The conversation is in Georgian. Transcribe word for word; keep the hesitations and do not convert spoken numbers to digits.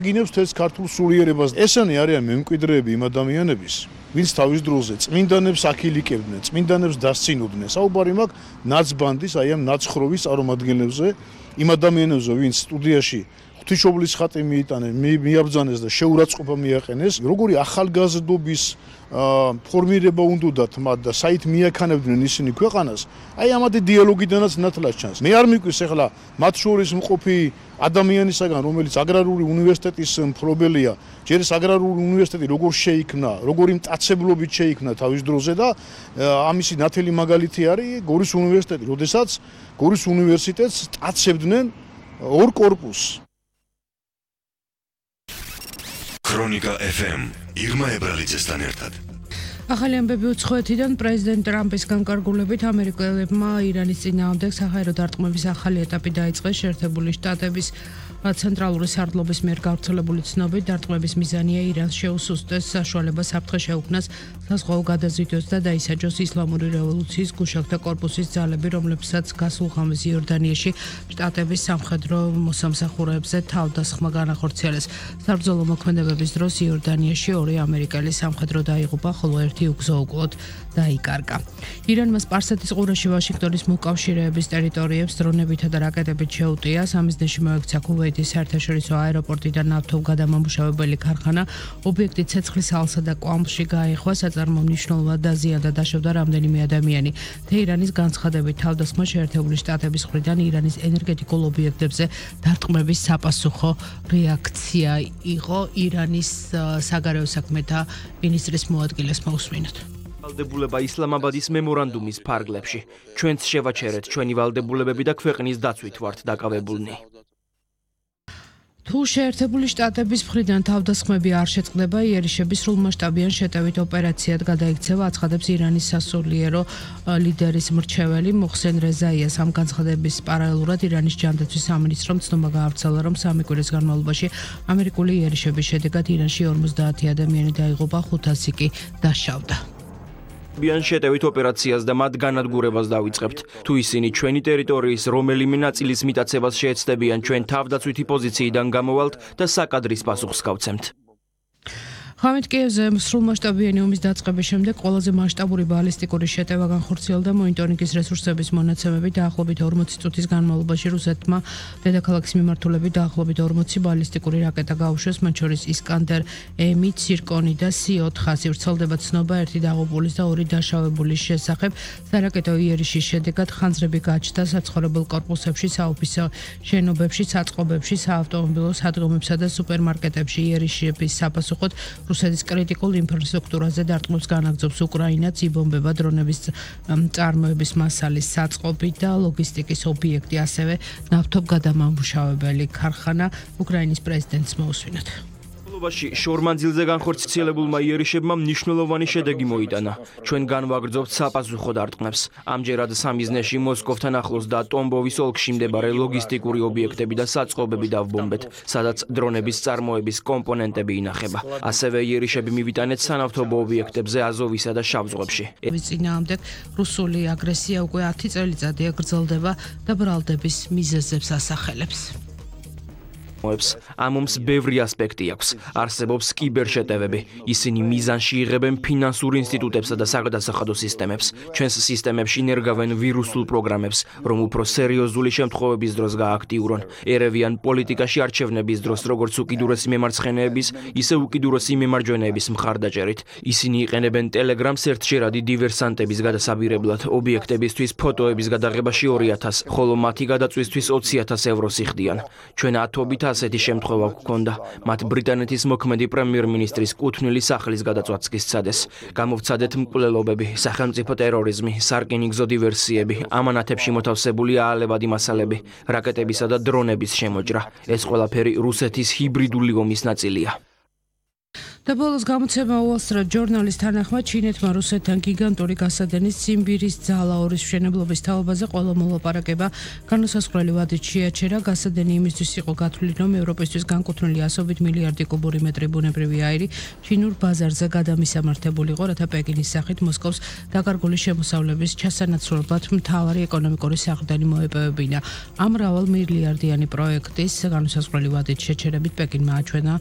გინებს თეს ქართულ სულიერებას. ესენი არიან მემკვიდრეები იმ ადამიანების, ვინც თავის დროზე წმინდანებს აქილიკებდნენ, წმინდანებს დასცინოდნენ. საუბარი მაქვს ნაცბანდის, აი ამ ნაცხროვის წარმომადგენლებზე, იმ ადამიანებზე, ვინც სტუდიაში ღვთისმშობლის ხატი მიიტანეს, მიაბრძანეს და შეურაცხყოფა მიაყენეს, როგორი ახალგაზრდობის ფორმირება უნდათ მათ და საით მიაქანებდნენ ისინი ქვეყანას, აი ამადი დიალოგიდანაც ნათლად ჩანს. მე არ მიყვის ახლა მათ შორის მყოფი ადამიანისაგან, რომელიც აგრარული უნივერსიტეტის მფლობელია, ჯერ ეს აგრარული უნივერსიტეტი როგორ შეიქმნა, როგორი მტაცებლობით შეიქმნა თავის დროზე და ამისი ნათელი მაგალითი არის გორის უნივერსიტეტი, როდესაც გორის უნივერსიტეტს სტაცებდნენ ორ კორპუსს. ქრონიკა ეფ ემ ირმა ებრალიძესთან ერთად. ახალი ამბები უცხოეთიდან პრეზიდენტ ტრამპის განკარგულებით ამერიკელებმა ირანის წინააღმდეგ საჰაერო დარტყმების ახალი ეტაპი დაიწყეს. შეერთებული შტატების ცენტრალური სარდლობის მიერ გავრცელებული ცნობით დარტყმების მიზანია ირანს შეუსუსტეს საშუალება საფრთხე შეუქმნას საზღვაო გადაზიდვას და დაისაჯოს ისლამური რევოლუციის გუშაგთა კორპუსის ძალები, რომლებსაც გასულ ღამეს იორდანიაში შტატების სამხედრო მოსამსახურეებზე თავდასხმა განახორციელეს. საბრძოლო მოქმედებების დროს იორდანიაში ორი ამერიკელი სამხედრო დაიღუპა, ხოლო ერთი უგზო-უკვლოდ დაიკარგა. ირანმა სპარსეთის ყურეში ვაშინგტონის მოკავშირეების ტერიტორიებს დრონებითა და რაკეტებით შეუტია. სამიზნეში მოექცა ქუვეითის საერთაშორისო აეროპორტი და ნავთობგადამამუშავებელი ქარხანა. ობიექტი ცეცხლის ალსა და კვამში გაეხვა, საწარმო მნიშვნელოვნად დაზიანდა და დაშავდა რამდენიმე ადამიანი. თეირანის განცხადებით თავდასხმა შეერთებული შტატების მხრიდან ირანის ენერგეტიკულ ობიექტებზე დარტყმების საპასუხო რეაქცია იყო. ირანის საგარეო საქმეთა მინისტრის მოადგილეს მოусმინოთ. ვალდებულება ისლამაბადის მემორანდუმის ფარგლებში. ჩვენც შევაჩერეთ ჩვენი ვალდებულებები და ქვეყნის დაცვით ვართ დაკავებულნი. თუ შეერთებული შტატების მხრიდან თავდასხმები არ შეწყდება, იერიშები სრულმასშტაბიან შეტევით ოპერაციად გადაიქცევა, აცხადებს ირანის სასულიერო ლიდერის მრჩეველი მოხსენ რეზაიას. ამ განცხადების პარალელურად ირანის ჯანდაცვის სამინისტრომ ცნობა გაავრცელა, რომ სამი კვირის განმავლობაში ამერიკული იერიშების შედეგად ირანში ორმოცდაათი ადამიანი დაიღუპა, ხუთასი კი დაშავდა. ბიან შეტევით ოპერაციას და მათ განადგურებას დავიწყებთ. თუ ისინი ჩვენი ტერიტორიის რომელიმე ნაწილის მიტაცებას შეეცდებიან, ჩვენ თავდაცვითი პოზიციიდან გამოვალთ და საკადრის პასუხს გავცემთ. ხამით კიევზე სრულმასშტაბიანი ომის დაწყების შემდეგ ყველაზე მასშტაბური ბალისტიკური შეტევა განხორციელდა. მონიტორინგის რესურსების მონაცემებით დაახლოებით ორმოცი წუთის განმავლობაში რუსეთმა დედაქალაქის მიმართულებით დაახლოებით ორმოცი ბალისტიკური რაკეტა გაუშვეს, მათ შორის ისკანდერ ემი, ცირკონი და სი ოთხასი. ვრცელდება ცნობა ერთი დაღუპულის და ორი დაშავებულის შესახებ. სარაკეტო იერიშის შედეგად ხანძრები გაჩნდა საცხოვრებელ კორპუსებში, საოფისე შენობებში, საწყობებში, საავტომობილო სადგომებსა და სუპერმარკეტებში. იერიშების საპასუხოდ რუსეთის კრიტიკულ ინფრასტრუქტურაზე დარტყმებს განაგრძობს უკრაინაც, იბომბება დრონების წარმოების მასალის საწყობი და ლოგისტიკის ობიექტი, ასევე ნავთობგადამამუშავებელი ქარხანა. უკრაინის პრეზიდენტს მოусმინოთ. შორმანძილზე განხორციელებულმა იერიშებმა მნიშვნელოვანი შედეგი მოიტანა. ჩვენ განვაგრძობთ საპასუხო დარტყმებს. ამჯერად სამიზნეში მოსკოვთან ახლოს და ტომბოვის ოლქში მდებარე ლოგისტიკური ობიექტები და საწყობები დავბომბეთ, სადაც დრონების წარმოების კომპონენტები ინახება. ასევე იერიშები მივიტანეთ სანავთობო ობიექტებზე აზოვისა და შავ ზღვებში. წინააღმდეგ რუსული აგრესია უკვე ათი წელიწადია გრძელდება და ბრალდების მიზეზებს ასახელებს. ამ ომს ბევრი ასპექტი აქვს. არსებობს კიბერშეტევები. ისინი მიზანში იღებენ ფინანსურ ინსტიტუტებსა და საგადასახადო სისტემებს. ჩვენს სისტემებში ნერგავენ ვირუსულ პროგრამებს, რომ უფრო სერიოზული შემთხვევების დროს გააქტიურონ. ერევიან პოლიტიკაში არჩევნების დროს, როგორც უკიდურესი მემარცხენეების, ისე უკიდურესი მემარჯვენეების მხარდაჭერით. ისინი იყენებენ ტელეგრამს ერთჯერადი დივერსანტების გადასაბირებლად, ობიექტებისთვის ფოტოების გადაღებაში ორი ათასი, ხოლო მათი გადაწვისთვის ოცი ათას ევროს იხდიან. ჩვენ ათობით ასეთი შემთხვევა გვქონდა. მათ ბრიტანეთის მოქმედი პრემიერ-მინისტრის კუთვნილი სახლის გადაწვაც კი სცადეს. გამოვცადეთ მკვლელობები, სახელმწიფო ტერორიზმი, სარკინიგზო დივერსიები, ამანათებში მოთავსებული აალებადი მასალები, რაკეტებისა და დრონების შემოჭრა. ეს ყველაფერი რუსეთის ჰიბრიდული ომის ნაწილია. და ბოლოს გამოცემა Wall Street Journal-ის თანახმად ჩინეთმა რუსეთთან გიგანტური გასადენის ციმბირის ძალაორის მშენებლობის თაობაზე ყველა მოლაპარაკება განუსაზღვრელი ვადით შეაჩერა. გასადენი იმისთვის იყო გათვლილი, რომ ევროპისთვის განკუთვნილი ასობით მილიარდი კუბური მეტრი ბუნებრივი აირი ჩინურ ბაზარზე გადამისამართებულიყო, რათა პეკინის სახით მოსკოვს დაკარგული შემოსავლების ჩასანაცვლებლად მთავარი ეკონომიკური საყრდენი მოეპოვებინა. ამ მრავალ მილიარდიანი პროექტის განუსაზღვრელი ვადით შეჩერებით პეკინმა აჩვენა